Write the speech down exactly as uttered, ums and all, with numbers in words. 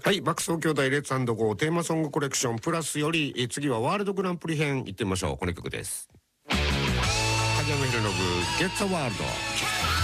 はい、爆走兄弟レッツ&ゴーテーマソングコレクションプラスより、え次はワールドグランプリ編いってみましょう。この曲です。影山ヒロノブゲッツアワールド。